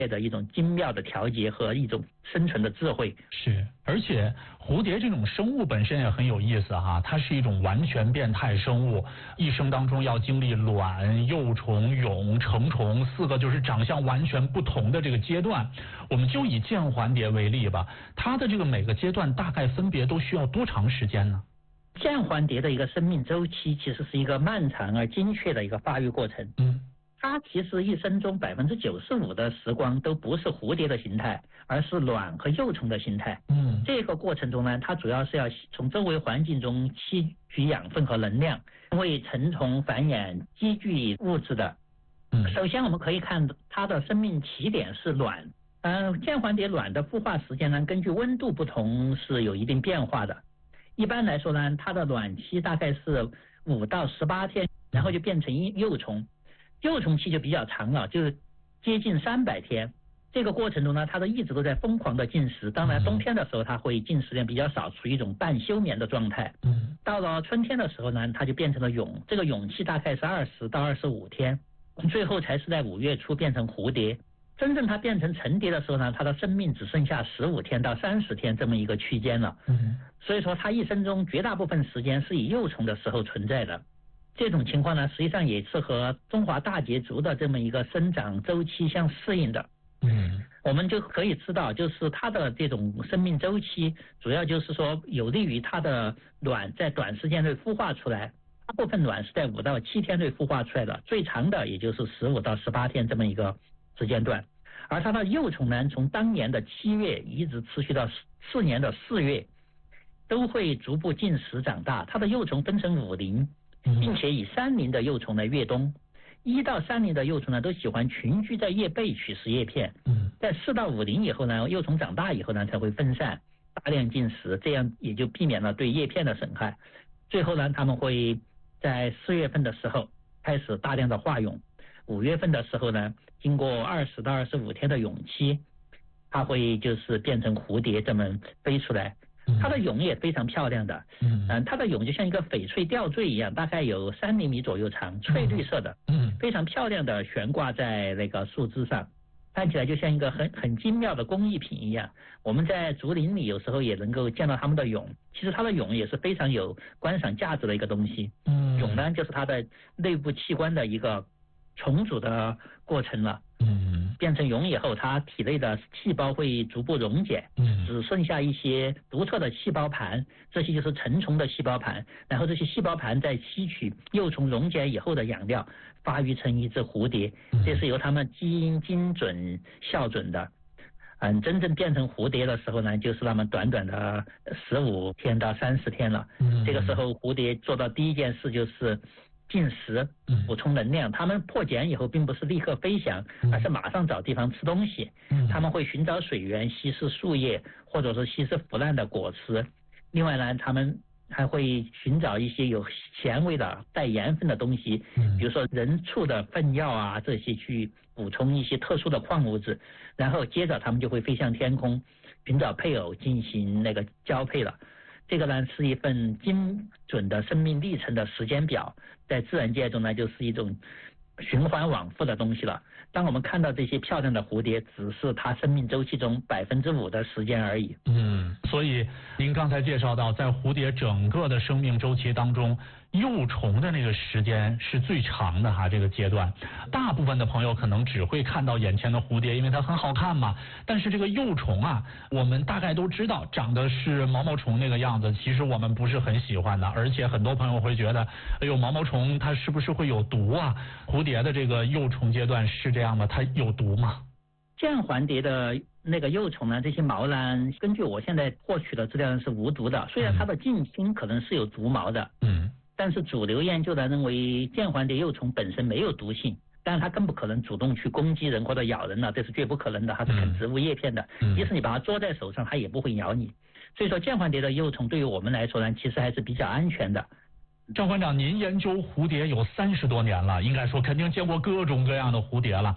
的一种精妙的调节和一种生存的智慧。 是，而且蝴蝶这种生物本身也很有意思哈，它是一种完全变态生物，一生当中要经历卵、幼虫、蛹、成虫4个就是长相完全不同的这个阶段。我们就以剑环蝶为例吧，它的这个每个阶段大概分别都需要多长时间呢？ 剑环蝶的一个生命周期其实是一个漫长而精确的一个发育过程。它其实一生中95%的时光都不是蝴蝶的形态，而是卵和幼虫的形态。这个过程中呢，它主要是要从周围环境中吸取养分和能量，为成虫繁衍积聚物质的。首先我们可以看它的生命起点是卵。剑环蝶卵的孵化时间呢，根据温度不同是有一定变化的。一般来说呢，它的卵期大概是5到18天，然后就变成幼虫。幼虫期就比较长了，就是接近300天。这个过程中呢，它一直都在疯狂的进食。当然，冬天的时候它会进食量比较少，处于一种半休眠的状态。到了春天的时候呢，它就变成了蛹。这个蛹期大概是20到25天，最后才是在5月初变成蝴蝶。真正它变成成蝶的时候呢，它的生命只剩下15天到30天这么一个区间了。所以说，它一生中绝大部分时间是以幼虫的时候存在的。这种情况呢，实际上也是和中华大节族的这么一个生长周期相适应的。我们就可以知道，就是它的这种生命周期，主要就是说有利于它的卵在短时间内孵化出来。大部分卵是在5到7天内孵化出来的，最长的也就是15到18天这么一个时间段。而它的幼虫呢，从当年的7月一直持续到次年的4月，都会逐步进食长大。它的幼虫分成5龄。并且以3龄的幼虫来越冬，1到3龄的幼虫呢都喜欢群居在叶背取食叶片。在4到5龄以后呢，幼虫长大以后呢才会分散大量进食，这样也就避免了对叶片的损害。最后呢，他们会在4月份的时候开始大量的化蛹，5月份的时候呢，经过20到25天的蛹期，它会就是变成蝴蝶这么飞出来。它的蛹也非常漂亮的，它的蛹就像一个翡翠吊坠一样，大概有3厘米左右长，翠绿色的，非常漂亮的悬挂在那个树枝上，看起来就像一个很精妙的工艺品一样。我们在竹林里有时候也能够见到它们的蛹，其实它的蛹也是非常有观赏价值的一个东西。蛹呢，就是它的内部器官的一个重组的过程了。变成蛹以后，它体内的细胞会逐步溶解，只剩下一些独特的细胞盘，这些就是成虫的细胞盘。然后这些细胞盘在吸取幼虫溶解以后的养料，发育成一只蝴蝶。这是由它们基因精准校准的。真正变成蝴蝶的时候呢，就是那么短短的15天到30天了。这个时候蝴蝶做到第一件事就是进食，补充能量。他们破茧以后并不是立刻飞翔，而是马上找地方吃东西。他们会寻找水源，吸食树叶，或者是吸食腐烂的果实。另外呢，他们还会寻找一些有咸味的带盐分的东西，比如说人畜的粪尿啊，这些去补充一些特殊的矿物质。然后接着他们就会飞向天空，寻找配偶进行那个交配了。这个呢是一份精准的生命历程的时间表，在自然界中呢就是一种循环往复的东西了。当我们看到这些漂亮的蝴蝶，只是它生命周期中5%的时间而已。 所以您刚才介绍到，在蝴蝶整个的生命周期当中，幼虫的那个时间是最长的哈，这个阶段。大部分的朋友可能只会看到眼前的蝴蝶，因为它很好看嘛。但是这个幼虫啊，我们大概都知道长得是毛毛虫那个样子，其实我们不是很喜欢的。而且很多朋友会觉得，哎呦，毛毛虫它是不是会有毒啊？蝴蝶的这个幼虫阶段是这样吗？它有毒吗？ 剑环蝶的那个幼虫呢，这些毛呢，根据我现在获取的资料是无毒的，虽然它的近亲可能是有毒毛的，但是主流研究呢认为剑环蝶幼虫本身没有毒性，但是它更不可能主动去攻击人或者咬人了，这是绝不可能的，它是啃植物叶片的，即使你把它捉在手上，它也不会咬你。所以说剑环蝶的幼虫对于我们来说呢，其实还是比较安全的。 赵馆长，您研究蝴蝶有30多年了，应该说肯定见过各种各样的蝴蝶了。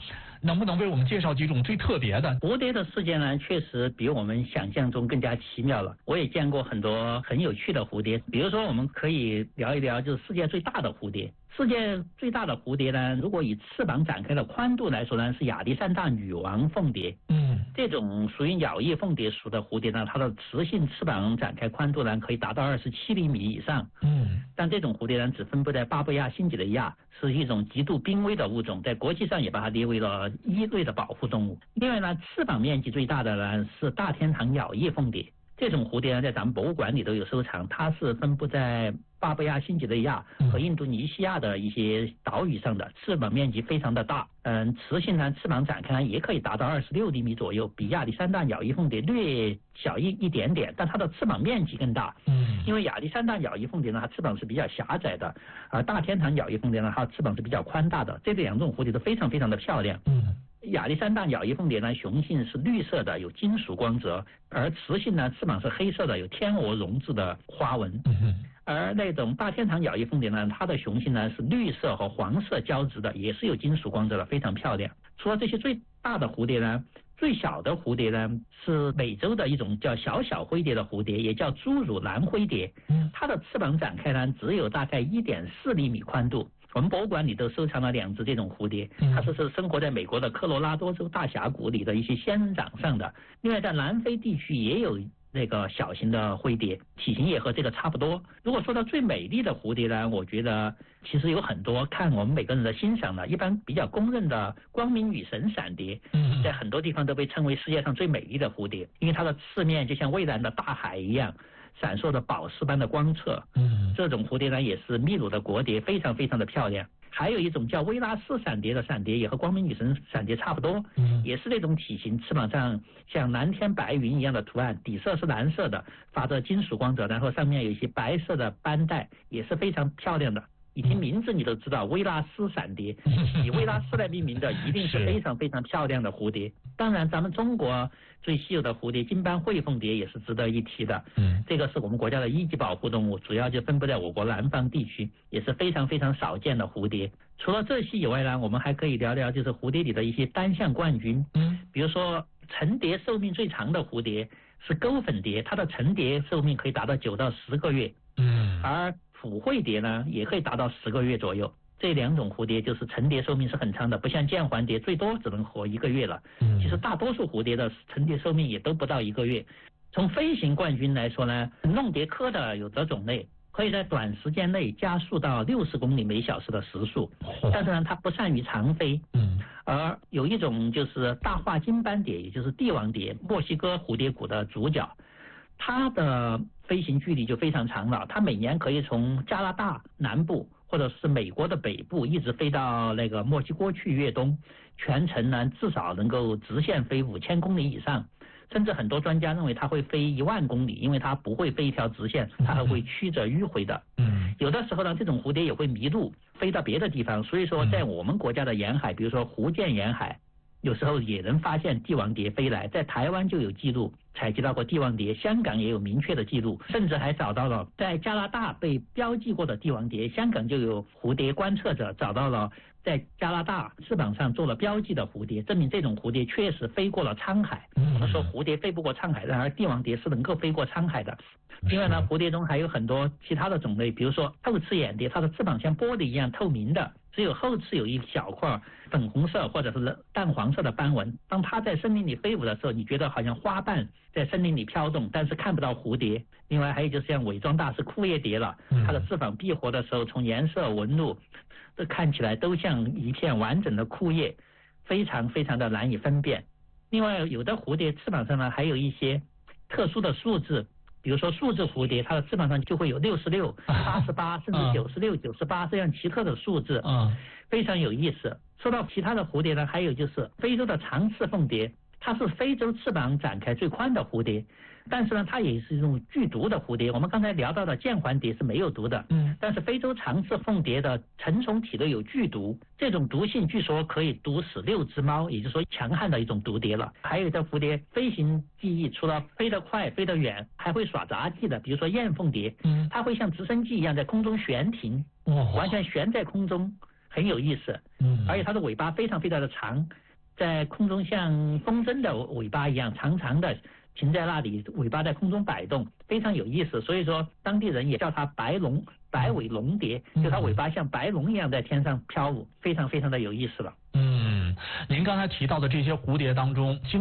能不能为我们介绍几种最特别的？ 蝴蝶的世界呢，确实比我们想象中更加奇妙了。我也见过很多很有趣的蝴蝶，比如说我们可以聊一聊，就是世界最大的蝴蝶。世界最大的蝴蝶呢，如果以翅膀展开的宽度来说呢，是亚历山大女王凤蝶。这种属于鸟翼凤蝶属的蝴蝶呢，它的雌性翅膀展开宽度呢，可以达到27厘米以上。但这种蝴蝶呢，只分布在巴布亚新几内亚，是一种极度濒危的物种，在国际上也把它列为了1类的保护动物。另外呢，翅膀面积最大的呢是大天堂鸟翼凤蝶。这种蝴蝶呢，在咱们博物馆里都有收藏，它是分布在巴布亚新几内亚和印度尼西亚的一些岛屿上的，翅膀面积非常的大。雌性呢，翅膀展开也可以达到26厘米左右，比亚历山大鸟翼凤蝶略小一点点，但它的翅膀面积更大。因为亚历山大鸟翼凤蝶呢，它翅膀是比较狭窄的，而大天堂鸟翼凤蝶呢，它翅膀是比较宽大的。这两种蝴蝶都非常非常的漂亮。亚历山大鸟翼凤蝶呢，雄性是绿色的，有金属光泽，而雌性呢，翅膀是黑色的，有天鹅绒质的花纹。而那种大天堂鸟翼凤蝶呢，它的雄性呢是绿色和黄色交织的，也是有金属光泽的，非常漂亮。除了这些最大的蝴蝶呢，最小的蝴蝶呢是美洲的一种叫小灰蝶的蝴蝶，也叫侏儒蓝灰蝶。它的翅膀展开呢只有大概1.4厘米宽度。我们博物馆里都收藏了2只这种蝴蝶，它是生活在美国的科罗拉多州大峡谷里的一些仙人掌上的。另外在南非地区也有那个小型的灰蝶，体型也和这个差不多。如果说到最美丽的蝴蝶呢，我觉得其实有很多，看我们每个人的欣赏呢。一般比较公认的光明女神闪蝶，在很多地方都被称为世界上最美丽的蝴蝶，因为它的翅面就像蔚蓝的大海一样，闪烁着宝石般的光澈。这种蝴蝶呢也是秘鲁的国蝶，非常非常的漂亮。还有一种叫威拉斯闪蝶的闪蝶，也和光明女神闪蝶差不多，也是那种体型，翅膀上像蓝天白云一样的图案，底色是蓝色的，发着金属光泽，然后上面有一些白色的斑带，也是非常漂亮的。一听名字你都知道，威拉斯闪蝶，以威拉斯来命名的，一定是非常非常漂亮的蝴蝶。当然咱们中国最稀有的蝴蝶金斑喙凤蝶也是值得一提的。这个是我们国家的1级保护动物，主要就分布在我国南方地区，也是非常非常少见的蝴蝶。除了这些以外呢，我们还可以聊聊就是蝴蝶里的一些单项冠军。比如说成蝶寿命最长的蝴蝶是钩粉蝶，它的成蝶寿命可以达到9到10个月。而普惠蝶呢也可以达到10个月左右。这2种蝴蝶就是成蝶寿命是很长的，不像键环蝶最多只能活1个月了。其实大多数蝴蝶的成蝶寿命也都不到1个月。从飞行冠军来说呢，弄蝶科的有的种类可以在短时间内加速到60公里每小时的时速，但是呢它不善于长飞。而有一种就是大化金斑蝶，也就是帝王蝶，墨西哥蝴蝶谷的主角，它的飞行距离就非常长了，它每年可以从加拿大南部或者是美国的北部一直飞到那个墨西哥去越冬，全程呢至少能够直线飞5000公里以上，甚至很多专家认为它会飞10000公里，因为它不会飞一条直线，它还会曲折迂回的。有的时候呢，这种蝴蝶也会迷路，飞到别的地方，所以说在我们国家的沿海，比如说福建沿海，有时候也能发现帝王蝶飞来，在台湾就有记录采集到过帝王蝶，香港也有明确的记录，甚至还找到了在加拿大被标记过的帝王蝶，香港就有蝴蝶观测者找到了在加拿大翅膀上做了标记的蝴蝶，证明这种蝴蝶确实飞过了沧海。我们说蝴蝶飞不过沧海，然而帝王蝶是能够飞过沧海的。另外呢，蝴蝶中还有很多其他的种类，比如说透翅眼蝶，它的翅膀像玻璃一样透明的，只有后翅有一小块粉红色或者是淡黄色的斑纹。当它在森林里飞舞的时候，你觉得好像花瓣在森林里飘动，但是看不到蝴蝶。另外还有就是像伪装大师枯叶蝶了，它的翅膀闭合的时候，从颜色纹路这看起来都像一片完整的枯叶，非常非常的难以分辨。另外有的蝴蝶翅膀上呢还有一些特殊的数字，比如说数字蝴蝶，它的翅膀上就会有66、88甚至96、98这样奇特的数字，非常有意思。说到其他的蝴蝶呢，还有就是非洲的长翅凤蝶，它是非洲翅膀展开最宽的蝴蝶，但是呢它也是一种剧毒的蝴蝶。我们刚才聊到的键环蝶是没有毒的，但是非洲长翅凤蝶的成虫体内有剧毒，这种毒性据说可以毒死6只猫，也就是说强悍的一种毒蝶了。还有的蝴蝶飞行技艺除了飞得快飞得远，还会耍杂技的，比如说燕凤蝶，它会像直升机一样在空中悬停，完全悬在空中，很有意思。而且它的尾巴非常非常的长， 在空中像风筝的尾巴一样长长的停在那里，尾巴在空中摆动，非常有意思。所以说当地人也叫它白尾龙蝶，就它尾巴像白龙一样在天上飘舞，非常非常的有意思了。 您刚才提到的这些蝴蝶当中，